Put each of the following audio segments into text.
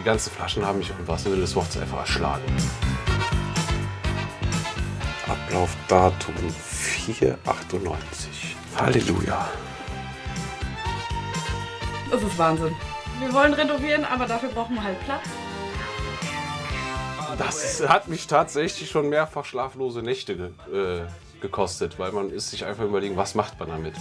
Die ganzen Flaschen haben mich im wahrsten Sinne des Wortes einfach erschlagen. Ablaufdatum 4/98. Halleluja. Das ist Wahnsinn. Wir wollen renovieren, aber dafür brauchen wir halt Platz. Das hat mich tatsächlich schon mehrfach schlaflose Nächte gekostet, weil man ist sich einfach überlegen, was macht man damit.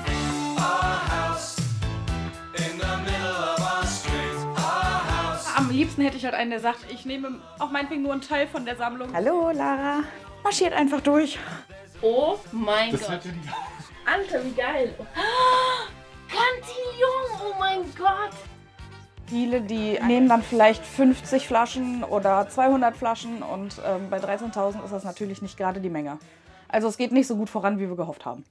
Am liebsten hätte ich halt einen, der sagt, ich nehme auch meinetwegen nur einen Teil von der Sammlung. Hallo Lara, marschiert einfach durch. Oh mein Gott. Alter, wie geil. Cantillon, oh mein Gott. Viele, die nehmen dann vielleicht 50 Flaschen oder 200 Flaschen und bei 13.000 ist das natürlich nicht gerade die Menge. Also es geht nicht so gut voran, wie wir gehofft haben.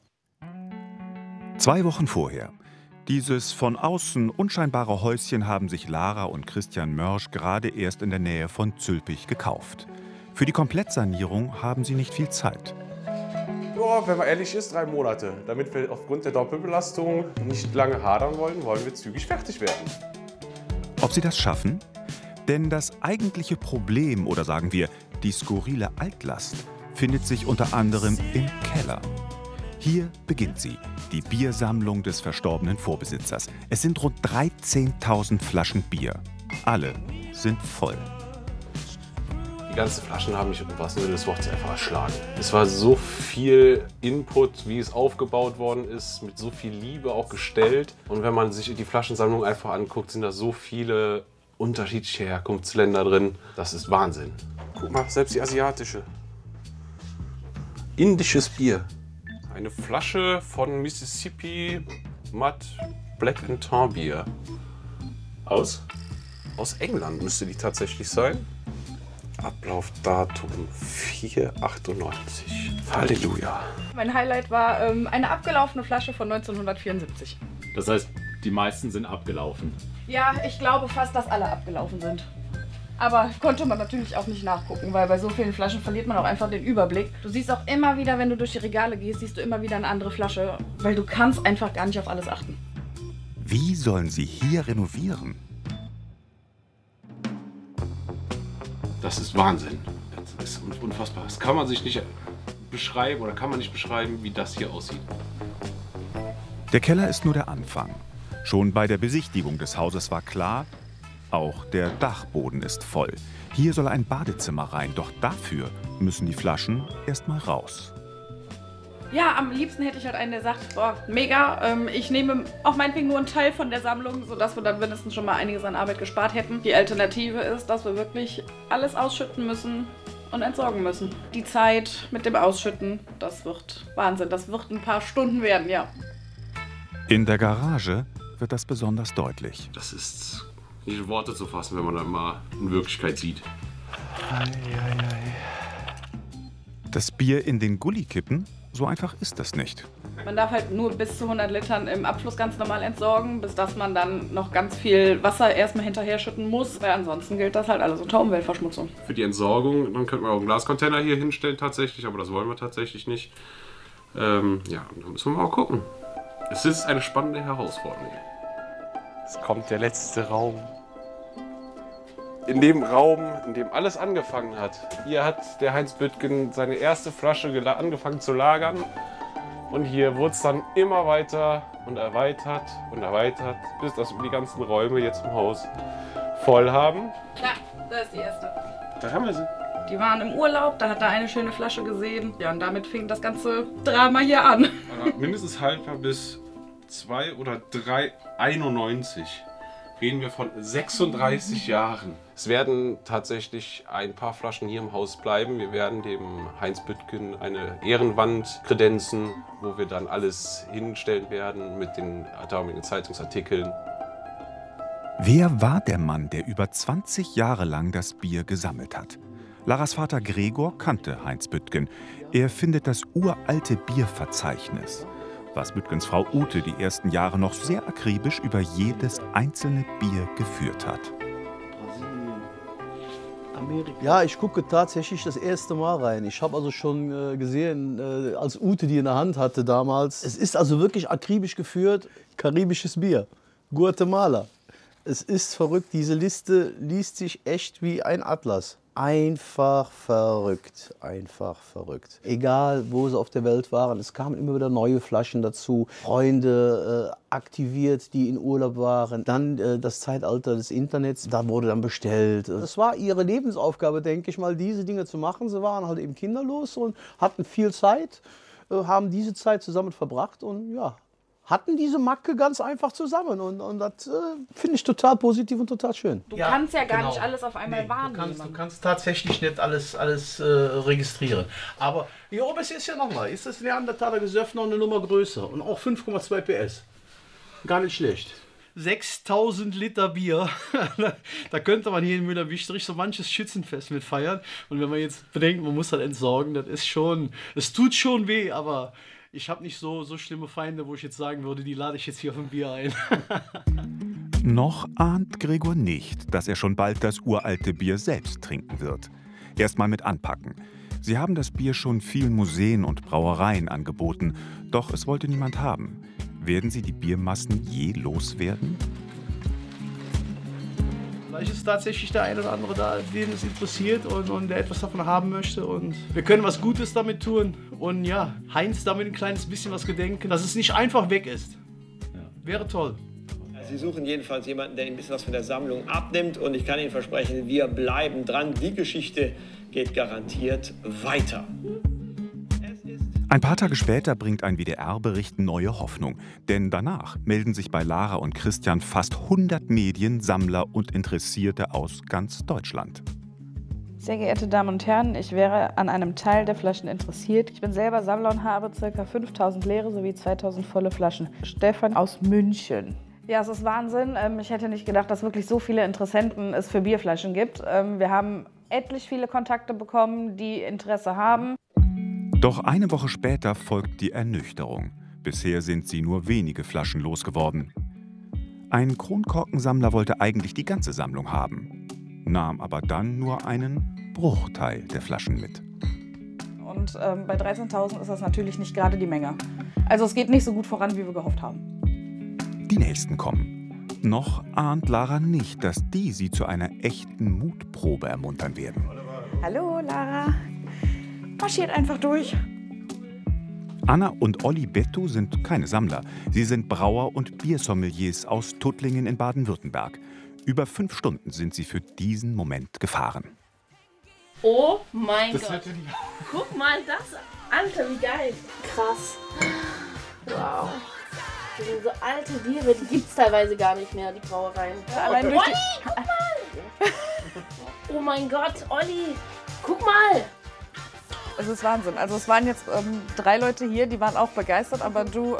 2 Wochen vorher. Dieses von außen unscheinbare Häuschen haben sich Lara und Christian Mörsch gerade erst in der Nähe von Zülpich gekauft. Für die Komplettsanierung haben sie nicht viel Zeit. Ja, wenn man ehrlich ist, 3 Monate. Damit wir aufgrund der Doppelbelastung nicht lange hadern wollen, wollen wir zügig fertig werden. Ob sie das schaffen? Denn das eigentliche Problem, oder sagen wir, die skurrile Altlast, findet sich unter anderem im Keller. Hier beginnt sie, die Biersammlung des verstorbenen Vorbesitzers. Es sind rund 13.000 Flaschen Bier. Alle sind voll. Die ganzen Flaschen haben mich im wahrsten Sinne des Wortes einfach erschlagen. Es war so viel Input, wie es aufgebaut worden ist, mit so viel Liebe auch gestellt. Und wenn man sich die Flaschensammlung einfach anguckt, sind da so viele unterschiedliche Herkunftsländer drin. Das ist Wahnsinn. Guck mal, selbst die asiatische. Indisches Bier. Eine Flasche von Mississippi Mud Black and Tar Bier. Aus England müsste die tatsächlich sein. Ablaufdatum 4/98. Halleluja. Mein Highlight war eine abgelaufene Flasche von 1974. Das heißt, die meisten sind abgelaufen. Ja, ich glaube fast, dass alle abgelaufen sind. Aber konnte man natürlich auch nicht nachgucken, weil bei so vielen Flaschen verliert man auch einfach den Überblick. Du siehst auch immer wieder, wenn du durch die Regale gehst, siehst du immer wieder eine andere Flasche, weil du kannst einfach gar nicht auf alles achten. Wie sollen sie hier renovieren? Das ist Wahnsinn. Das ist unfassbar. Das kann man sich nicht beschreiben oder kann man nicht beschreiben, wie das hier aussieht. Der Keller ist nur der Anfang. Schon bei der Besichtigung des Hauses war klar, auch der Dachboden ist voll. Hier soll ein Badezimmer rein, doch dafür müssen die Flaschen erst mal raus. Ja, am liebsten hätte ich halt einen, der sagt, boah, mega, ich nehme auch meinetwegen nur einen Teil von der Sammlung, sodass wir dann mindestens schon mal einiges an Arbeit gespart hätten. Die Alternative ist, dass wir wirklich alles ausschütten müssen und entsorgen müssen. Die Zeit mit dem Ausschütten, das wird Wahnsinn, das wird ein paar Stunden werden, ja. In der Garage wird das besonders deutlich. Das ist nicht in Worte zu fassen, wenn man das mal in Wirklichkeit sieht. Das Bier in den Gully kippen? So einfach ist das nicht. Man darf halt nur bis zu 100 Litern im Abfluss ganz normal entsorgen, bis dass man dann noch ganz viel Wasser erstmal hinterher schütten muss, weil ansonsten gilt das halt alles unter Umweltverschmutzung. Für die Entsorgung, dann könnten wir auch einen Glascontainer hier hinstellen tatsächlich, aber das wollen wir tatsächlich nicht. Ja, dann müssen wir mal gucken. Es ist eine spannende Herausforderung. Es kommt der letzte Raum. In dem Raum, in dem alles angefangen hat. Hier hat der Heinz Büttgen seine erste Flasche angefangen zu lagern. Und hier wurde es dann immer weiter und erweitert, bis das die ganzen Räume jetzt im Haus voll haben. Ja, da ist die erste. Da haben wir sie. Die waren im Urlaub, da hat er eine schöne Flasche gesehen. Ja, und damit fing das ganze Drama hier an. Mindestens haltbar bis 2 oder 3,91. Reden wir von 36 Jahren. Es werden tatsächlich ein paar Flaschen hier im Haus bleiben. Wir werden dem Heinz Büttgen eine Ehrenwand kredenzen, wo wir dann alles hinstellen werden mit den damaligen Zeitungsartikeln. Wer war der Mann, der über 20 Jahre lang das Bier gesammelt hat? Laras Vater Gregor kannte Heinz Büttgen. Er findet das uralte Bierverzeichnis, was Büttgens Frau Ute die ersten Jahre noch sehr akribisch über jedes einzelne Bier geführt hat. Ja, ich gucke tatsächlich das erste Mal rein. Ich habe also schon gesehen, als Ute die in der Hand hatte damals. Es ist also wirklich akribisch geführt, karibisches Bier, Guatemala. Es ist verrückt, diese Liste liest sich echt wie ein Atlas. Einfach verrückt, einfach verrückt. Egal, wo sie auf der Welt waren, es kamen immer wieder neue Flaschen dazu. Freunde aktiviert, die in Urlaub waren. Dann das Zeitalter des Internets, da wurde dann bestellt. Das war ihre Lebensaufgabe, denke ich mal, diese Dinge zu machen. Sie waren halt eben kinderlos und hatten viel Zeit, haben diese Zeit zusammen verbracht und ja, hatten diese Macke ganz einfach zusammen und das finde ich total positiv und total schön. Du kannst ja gar nicht alles auf einmal wahrnehmen. Du kannst tatsächlich nicht alles registrieren. Aber hier oben ist ja nochmal, ist das Neandertaler Gesöff noch eine Nummer größer und auch 5,2 PS. Gar nicht schlecht. 6000 Liter Bier, da könnte man hier in Müller-Wichterich so manches Schützenfest mit feiern. Und wenn man jetzt bedenkt, man muss halt entsorgen, das ist schon, es tut schon weh, aber ich habe nicht so schlimme Feinde, wo ich jetzt sagen würde, die lade ich jetzt hier auf ein Bier ein. Noch ahnt Gregor nicht, dass er schon bald das uralte Bier selbst trinken wird. Erstmal mit anpacken. Sie haben das Bier schon vielen Museen und Brauereien angeboten, doch es wollte niemand haben. Werden sie die Biermassen je loswerden? Vielleicht ist tatsächlich der eine oder andere da, den es interessiert und der etwas davon haben möchte. Und wir können was Gutes damit tun. Und ja, Heinz damit ein kleines bisschen was gedenken, dass es nicht einfach weg ist. Ja. Wäre toll. Sie suchen jedenfalls jemanden, der Ihnen ein bisschen was von der Sammlung abnimmt. Und ich kann Ihnen versprechen, wir bleiben dran. Die Geschichte geht garantiert weiter. Ein paar Tage später bringt ein WDR-Bericht neue Hoffnung. Denn danach melden sich bei Lara und Christian fast 100 Medien, Sammler und Interessierte aus ganz Deutschland. Sehr geehrte Damen und Herren, ich wäre an einem Teil der Flaschen interessiert. Ich bin selber Sammler und habe ca. 5000 leere sowie 2000 volle Flaschen. Stefan aus München. Ja, es ist Wahnsinn. Ich hätte nicht gedacht, dass wirklich so viele Interessenten es für Bierflaschen gibt. Wir haben etlich viele Kontakte bekommen, die Interesse haben. Doch eine Woche später folgt die Ernüchterung. Bisher sind sie nur wenige Flaschen losgeworden. Ein Kronkorkensammler wollte eigentlich die ganze Sammlung haben, nahm aber dann nur einen Bruchteil der Flaschen mit. Und bei 13.000 ist das natürlich nicht gerade die Menge. Also es geht nicht so gut voran, wie wir gehofft haben. Die nächsten kommen. Noch ahnt Lara nicht, dass die sie zu einer echten Mutprobe ermuntern werden. Hallo Lara, marschiert einfach durch. Anna und Olli Bettu sind keine Sammler. Sie sind Brauer und Biersommeliers aus Tuttlingen in Baden-Württemberg. Über 5 Stunden sind sie für diesen Moment gefahren. Oh mein Gott. Guck mal das. Alter, wie geil. Krass. Wow. Das sind so alte Biere, die gibt es teilweise gar nicht mehr, die Brauereien. Ja, allein durch Olli, guck mal! Oh mein Gott, Olli, guck mal! Es ist Wahnsinn. Also es waren jetzt 3 Leute hier, die waren auch begeistert, aber du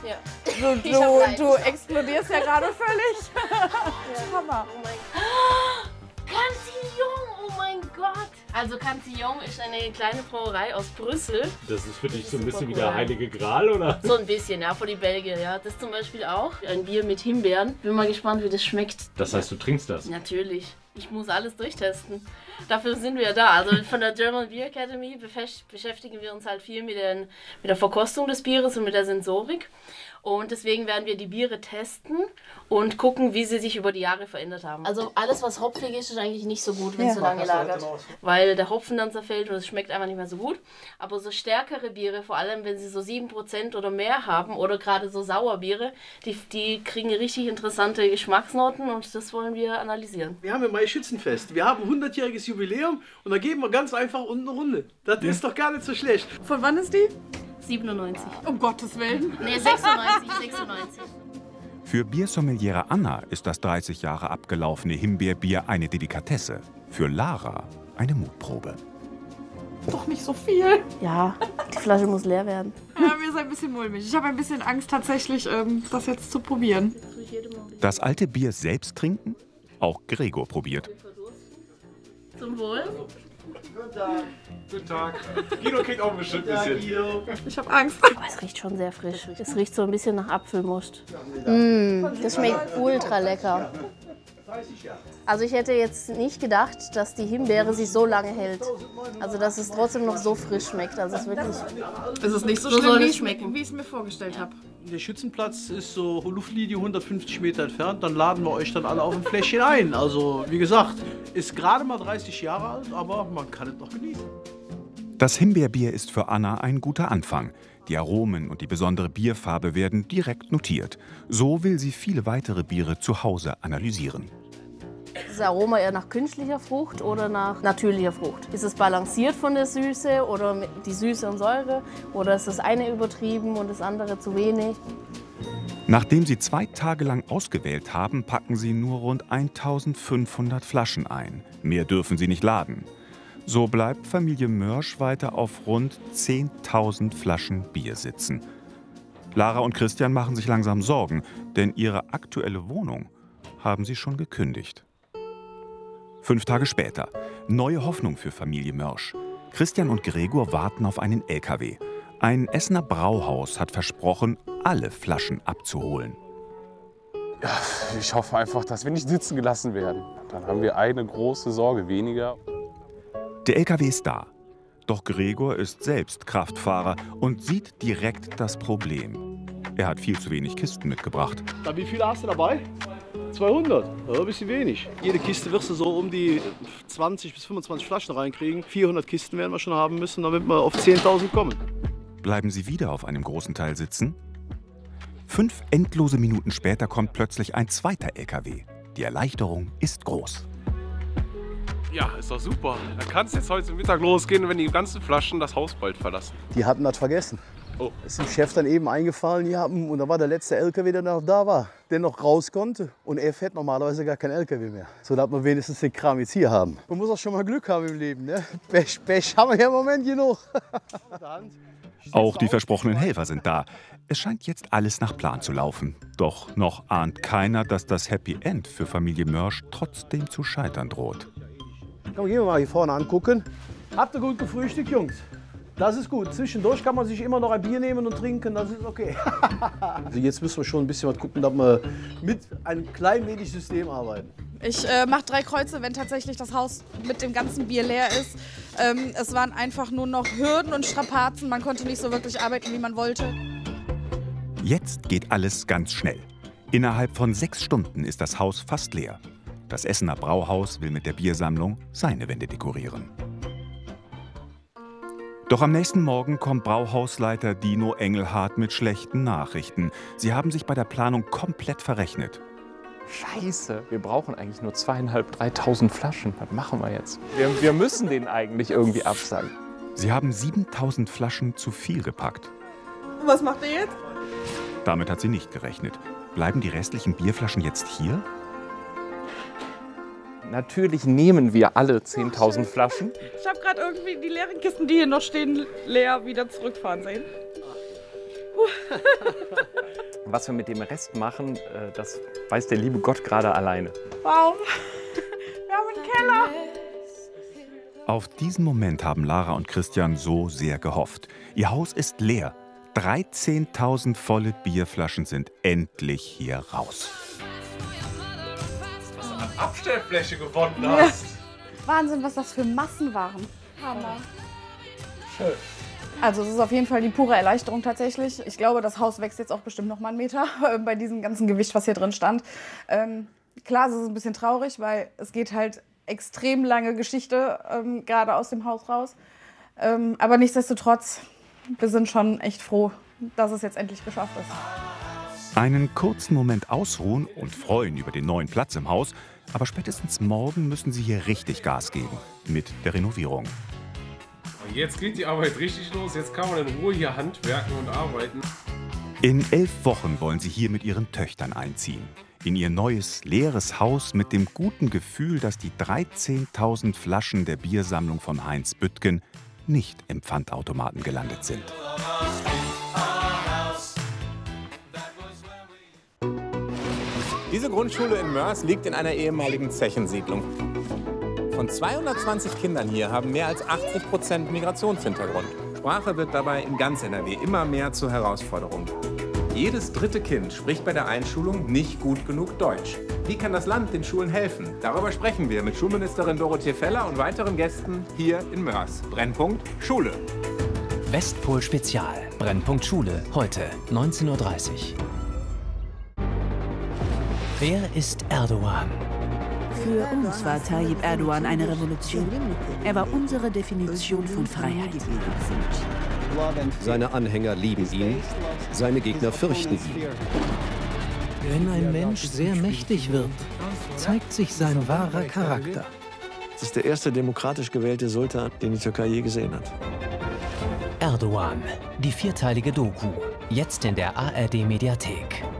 explodierst ja gerade völlig. Ja. Hammer. Oh mein Gott. Cantillon, oh mein Gott! Also Cantillon ist eine kleine Brauerei aus Brüssel. Das ist für dich so ein bisschen wie der Heilige Gral, oder? So ein bisschen, ja, für die Belgier, ja. Das ist zum Beispiel auch ein Bier mit Himbeeren. Bin mal gespannt, wie das schmeckt. Das heißt, du trinkst das? Natürlich. Ich muss alles durchtesten. Dafür sind wir ja da. Also von der German Beer Academy beschäftigen wir uns halt viel mit der Verkostung des Bieres und mit der Sensorik. Und deswegen werden wir die Biere testen und gucken, wie sie sich über die Jahre verändert haben. Also alles, was hopfig ist, ist eigentlich nicht so gut, wenn es so lange lagert. Weil der Hopfen dann zerfällt und es schmeckt einfach nicht mehr so gut. Aber so stärkere Biere, vor allem wenn sie so 7% oder mehr haben oder gerade so Sauerbiere, die kriegen richtig interessante Geschmacksnoten und das wollen wir analysieren. Wir haben im Mai Schützenfest. Wir haben 100-jähriges Jubiläum und da geben wir ganz einfach unten eine Runde. Das ist doch gar nicht so schlecht. Von wann ist die? 97. Um Gottes Willen. Nee, 96. Für Biersommeliere Anna ist das 30 Jahre abgelaufene Himbeerbier eine Delikatesse. Für Lara eine Mutprobe. Doch nicht so viel. Ja, die Flasche muss leer werden. Ja, mir ist ein bisschen mulmig. Ich habe ein bisschen Angst tatsächlich, das jetzt zu probieren. Das alte Bier selbst trinken? Auch Gregor probiert. Zum Wohl. Guten Tag. Guido kriegt auch bestimmt ein bisschen. Ich habe Angst. Aber es riecht schon sehr frisch. Es riecht so ein bisschen nach Apfelmust. Das schmeckt ultra lecker. Also ich hätte jetzt nicht gedacht, dass die Himbeere sich so lange hält. Also dass es trotzdem noch so frisch schmeckt. Also es ist wirklich. Es ist nicht so So schlimm, soll wie es ich schmecken. es mir vorgestellt habe. Der Schützenplatz ist so Luftlinie 150 Meter entfernt. Dann laden wir euch dann alle auf ein Fläschchen ein. Also wie gesagt, ist gerade mal 30 Jahre alt, aber man kann es noch genießen. Das Himbeerbier ist für Anna ein guter Anfang. Die Aromen und die besondere Bierfarbe werden direkt notiert. So will sie viele weitere Biere zu Hause analysieren. Ist das Aroma eher nach künstlicher Frucht oder nach natürlicher Frucht? Ist es balanciert von der Süße oder die Süße und Säure? Oder ist das eine übertrieben und das andere zu wenig? Nachdem sie 2 Tage lang ausgewählt haben, packen sie nur rund 1500 Flaschen ein. Mehr dürfen sie nicht laden. So bleibt Familie Mörsch weiter auf rund 10.000 Flaschen Bier sitzen. Lara und Christian machen sich langsam Sorgen, denn ihre aktuelle Wohnung haben sie schon gekündigt. 5 Tage später. Neue Hoffnung für Familie Mörsch. Christian und Gregor warten auf einen LKW. Ein Essener Brauhaus hat versprochen, alle Flaschen abzuholen. Ja, ich hoffe einfach, dass wir nicht sitzen gelassen werden. Dann haben wir eine große Sorge weniger. Der LKW ist da. Doch Gregor ist selbst Kraftfahrer und sieht direkt das Problem. Er hat viel zu wenig Kisten mitgebracht. Na, wie viele hast du dabei? 200, ja, ein bisschen wenig. Jede Kiste wirst du so um die 20 bis 25 Flaschen reinkriegen. 400 Kisten werden wir schon haben müssen, damit wir auf 10.000 kommen. Bleiben sie wieder auf einem großen Teil sitzen? 5 endlose Minuten später kommt plötzlich ein zweiter LKW. Die Erleichterung ist groß. Ja, ist doch super. Dann kann es jetzt heute Mittag losgehen, wenn die ganzen Flaschen das Haus bald verlassen. Die hatten das vergessen. Oh. Ist dem Chef dann eben eingefallen, ja, und da war der letzte LKW, der noch da war, der noch raus konnte. Und er fährt normalerweise gar kein LKW mehr. So dass wir wenigstens den Kram jetzt hier haben. Man muss auch schon mal Glück haben im Leben, ne? Pech haben wir ja im Moment genug. Auch die versprochenen Helfer sind da. Es scheint jetzt alles nach Plan zu laufen. Doch noch ahnt keiner, dass das Happy End für Familie Mörsch trotzdem zu scheitern droht. Komm, gehen wir mal hier vorne angucken. Habt ihr gut gefrühstückt, Jungs? Das ist gut. Zwischendurch kann man sich immer noch ein Bier nehmen und trinken, das ist okay. Also jetzt müssen wir schon ein bisschen was gucken, dass wir mit einem klein wenig System arbeiten. Ich mache 3 Kreuze, wenn tatsächlich das Haus mit dem ganzen Bier leer ist. Es waren einfach nur noch Hürden und Strapazen. Man konnte nicht so wirklich arbeiten, wie man wollte. Jetzt geht alles ganz schnell. Innerhalb von 6 Stunden ist das Haus fast leer. Das Essener Brauhaus will mit der Biersammlung seine Wände dekorieren. Doch am nächsten Morgen kommt Brauhausleiter Dino Engelhardt mit schlechten Nachrichten. Sie haben sich bei der Planung komplett verrechnet. Scheiße, wir brauchen eigentlich nur 2.500, 3.000 Flaschen. Was machen wir jetzt? Wir müssen den eigentlich irgendwie absagen. Sie haben 7.000 Flaschen zu viel gepackt. Was macht ihr jetzt? Damit hat sie nicht gerechnet. Bleiben die restlichen Bierflaschen jetzt hier? Natürlich nehmen wir alle 10.000 Flaschen. Ich habe gerade irgendwie die leeren Kisten, die hier noch stehen, leer wieder zurückfahren sehen. Was wir mit dem Rest machen, das weiß der liebe Gott gerade alleine. Wow, wir haben einen Keller. Auf diesen Moment haben Lara und Christian so sehr gehofft. Ihr Haus ist leer. 13.000 volle Bierflaschen sind endlich hier raus. Abstellfläche gewonnen hast. Wahnsinn, was das für Massen waren. Hammer. Schön. Also es ist auf jeden Fall die pure Erleichterung tatsächlich. Ich glaube, das Haus wächst jetzt auch bestimmt noch mal einen Meter bei diesem ganzen Gewicht, was hier drin stand. Klar, es ist ein bisschen traurig, weil es geht halt extrem lange Geschichte gerade aus dem Haus raus. Aber nichtsdestotrotz, wir sind schon echt froh, dass es jetzt endlich geschafft ist. Einen kurzen Moment ausruhen und freuen über den neuen Platz im Haus. Aber spätestens morgen müssen sie hier richtig Gas geben mit der Renovierung. Jetzt geht die Arbeit richtig los. Jetzt kann man in Ruhe hier handwerken und arbeiten. In 11 Wochen wollen sie hier mit ihren Töchtern einziehen. In ihr neues, leeres Haus mit dem guten Gefühl, dass die 13.000 Flaschen der Biersammlung von Heinz Büttgen nicht im Pfandautomaten gelandet sind. Diese Grundschule in Moers liegt in einer ehemaligen Zechensiedlung. Von 220 Kindern hier haben mehr als 80% Migrationshintergrund. Sprache wird dabei in ganz NRW immer mehr zur Herausforderung. Jedes dritte Kind spricht bei der Einschulung nicht gut genug Deutsch. Wie kann das Land den Schulen helfen? Darüber sprechen wir mit Schulministerin Dorothee Feller und weiteren Gästen hier in Moers. Brennpunkt Schule. Westpol Spezial. Brennpunkt Schule. Heute 19:30 Uhr. Wer ist Erdogan? Für uns war Tayyip Erdogan eine Revolution. Er war unsere Definition von Freiheit. Seine Anhänger lieben ihn, seine Gegner fürchten ihn. Wenn ein Mensch sehr mächtig wird, zeigt sich sein wahrer Charakter. Es ist der erste demokratisch gewählte Sultan, den die Türkei je gesehen hat. Erdogan. Die vierteilige Doku. Jetzt in der ARD-Mediathek.